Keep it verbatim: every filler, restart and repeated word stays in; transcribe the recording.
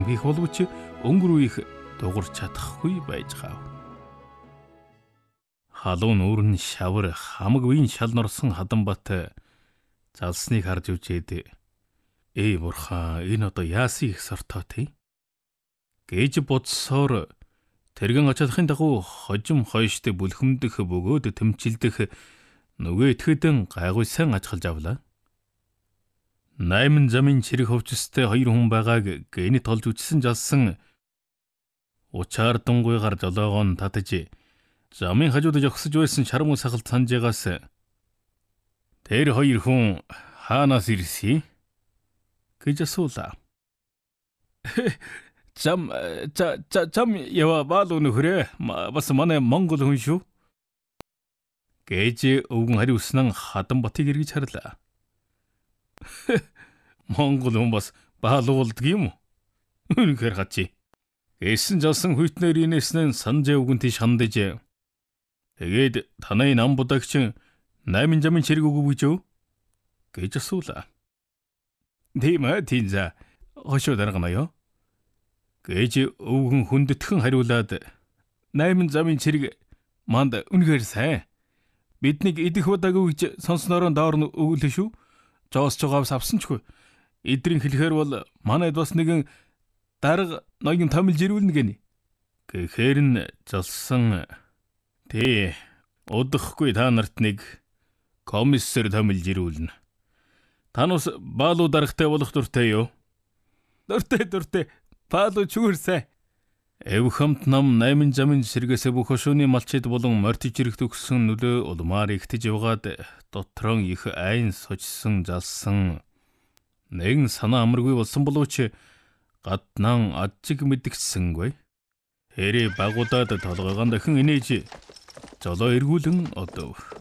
хийх боловч өнгөрөө их дуурч чадахгүй байж гав. Халуун нүүрэн шавар хамаг үеийн шал норсон Хаданбат залсныг харж үжээд "Эй бурхан, энэ одоо яасын их сортоо тий?" гэж бодсоор тэргэн ачаалахын дагуу хожим хойшд бүлхэмдэх бөгөөд тэмчилдэх нөгөө итгэдэн гайгуйсан ажгалж авлаа. Найман замын чирэг хөвчстэй хоёр хүн байгааг гэнэт толж үчсэн жалсан учаар дунгуйгаар жолоогоон татаж замын хажууд жогсож байсан шармуу сахалт санжаагаас "Тэр хоёр хүн хаанаас ирсэн?" гэж асуулаа. Зам за зам ява баал өнөхрөө бас манай Монгол хүн шүү гэж өвгөн хариулсан нь Хаданбатыг эргэж харлаа. Монгол хүн бас баал уулдаг юм уу? Үнэхээр хачи. Эсэн жалсан хүйтнэр инээснэн санжаа өвгөн тийш хандаж тэгээд танай нам будагч найман замын чирэг өгөв гэж юу? гэж асуулаа. Тийм ээ, тийм за. Хошоо даргана ёо. гэж өвгөн хүндэтгэн хариулаад найман замын чирэг манд үнэхээр сайн. Биднийг идэх удаагүй гэж сонснороо доор нь өгүүлээ шүү. Жоос жогоос авсан чгүй. Эдрийн хэлэхээр бол манайд бас нэгэн дарга ноён томилж ирүүлнэ гэнэ. Гэхээр нь залсан тий удахгүй та нарт нэг комиссар томилж ирүүлнэ. Танус баалуу даргатай болох дуртай юу? Дуртай дуртай. Баалуу чүгэрсэ. Эвхэмт нам найман замын сэргээс бүх хошууны малчид болон морти чирэгт өгсөн нөлөө улмаар ихтэж явгаад дотрон их айн сочсон жалсан нэгэн санаа амаргүй болсон боловч гаднан аджиг мэдгсэнгүй. Тэрэ багуудаад толгойгоо дахин инээж жолоо эргүүлэн одов.